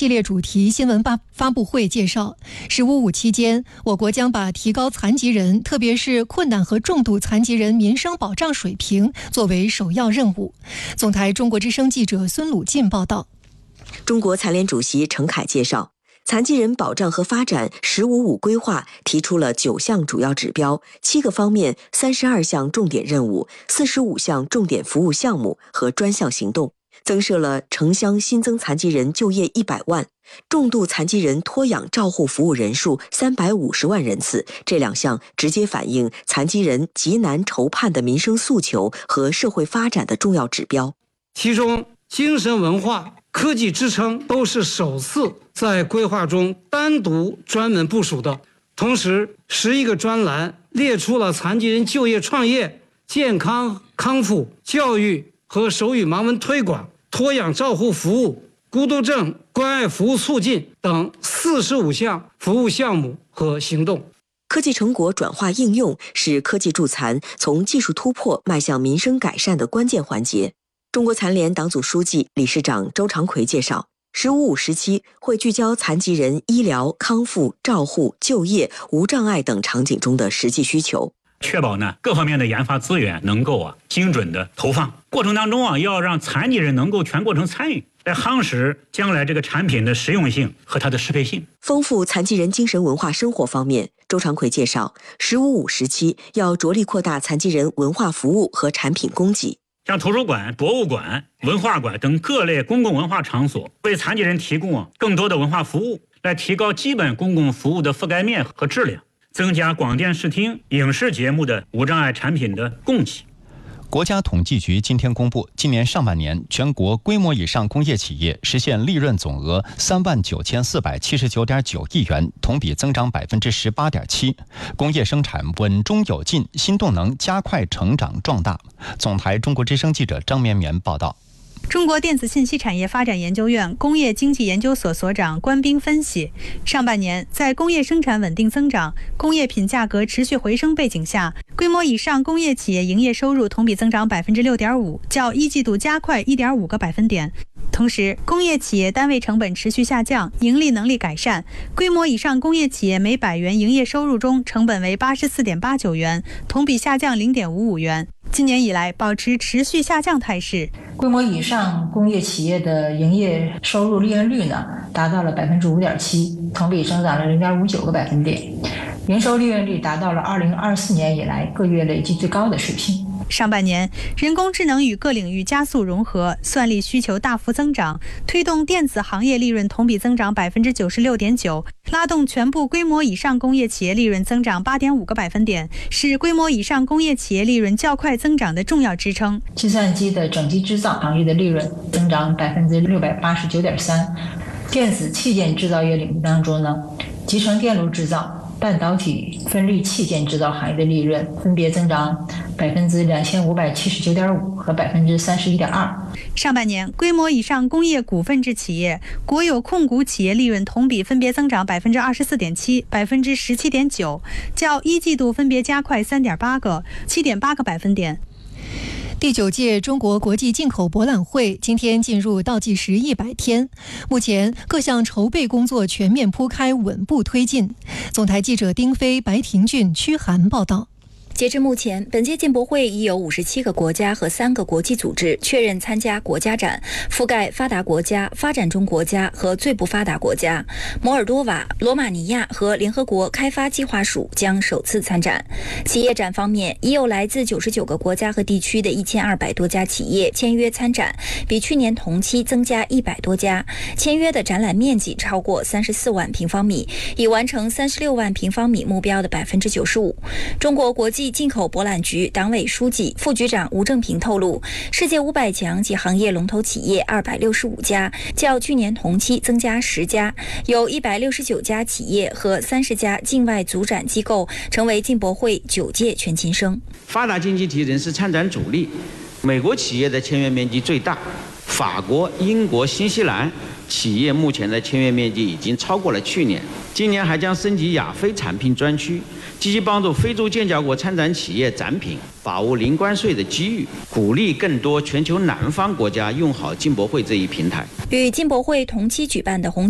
系列主题新闻发布会介绍，15.5期间，我国将把提高残疾人，特别是困难和重度残疾人民生保障水平作为首要任务。总台中国之声记者孙鲁进报道。 中国残联主席陈凯介绍，残疾人保障和发展“15.5”规划提出了9项主要指标、7个方面、32项重点任务、45项重点服务项目和专项行动，增设了城乡新增残疾人就业100万，重度残疾人托养照护服务人数350万人次。这2项直接反映残疾人急难愁盼的民生诉求和社会发展的重要指标。 其中，精神文化、科技支撑都是首次在规划中单独专门部署的。同时，11个专栏列出了残疾人就业创业、健康康复、教育和手语盲文推广、托养照护服务、孤独症关爱服务促进等45项服务项目和行动。 科技成果转化应用是科技助残从技术突破迈向民生改善的关键环节。中国残联党组书记、理事长周长奎介绍，15.5时期会聚焦残疾人医疗、康复、照护、就业、无障碍等场景中的实际需求， 确保各方面的研发资源能够精准的投放。过程当中要让残疾人能够全过程参与，来夯实将来这个产品的实用性和它的适配性。 丰富残疾人精神文化生活方面，周长奎介绍，15.5时期要着力扩大残疾人文化服务和产品供给。 像图书馆、博物馆、文化馆等各类公共文化场所，为残疾人提供更多的文化服务，来提高基本公共服务的覆盖面和质量，增加广电视听、影视节目的无障碍产品的供给。 国家统计局今天公布，今年上半年全国规模以上工业企业实现利润总额39479.9亿元，同比增长18.7%，工业生产稳中有进，新动能加快成长壮大。总台中国之声记者张绵绵报道。 中国电子信息产业发展研究院工业经济研究所所长关斌分析，上半年在工业生产稳定增长、工业品价格持续回升背景下，规模以上工业企业营业收入同比增长6.5%，较一季度加快1.5个百分点。同时，工业企业单位成本持续下降，盈利能力改善。规模以上工业企业每100元营业收入中，成本为84.89元，同比下降0.55元。今年以来保持持续下降态势。 规模以上工业企业的营业收入利润率呢，达到了5.7%，同比增长了0.59个百分点，营收利润率达到了2024年以来各月累计最高的水平。 上半年，人工智能与各领域加速融合，算力需求大幅增长，推动电子行业利润同比增长96.9%，拉动全部规模以上工业企业利润增长8.5个百分点，是规模以上工业企业利润较快增长的重要支撑。 计算机的整机制造行业的利润增长689.3%，电子器件制造业领域当中呢，集成电路制造、半导体分立器件制造行业的利润分别增长2579.5%和31.2%。 上半年，规模以上工业股份制企业、国有控股企业利润同比分别增长24.7%、17.9%，较一季度分别加快3.8个、7.8个百分点。 第9届中国国际进口博览会今天进入倒计时100天，目前各项筹备工作全面铺开，稳步推进。总台记者丁飞、白廷俊、屈涵报道。 截至目前，本届进博会已有57个国家和3个国际组织确认参加国家展，覆盖发达国家、发展中国家和最不发达国家。摩尔多瓦、罗马尼亚和联合国开发计划署将首次参展。企业展方面，已有来自99个国家和地区的1200多家企业签约参展，比去年同期增加100多家。签约的展览面积超过34万平方米，已完成36万平方米目标的95%。中国国际进口博览局党委书记、副局长吴正平透露，世界500强及行业龙头企业265家，较去年同期增加10家，有169家企业和30家境外组展机构成为进博会9届全勤生。 发达经济体仍是参展主力，美国企业的签约面积最大，法国、英国、新西兰企业目前的签约面积已经超过了去年。今年还将升级亚非产品专区，积极帮助非洲建交国参展企业展品，把握零关税的机遇，鼓励更多全球南方国家用好进博会这一平台。 与进博会同期举办的红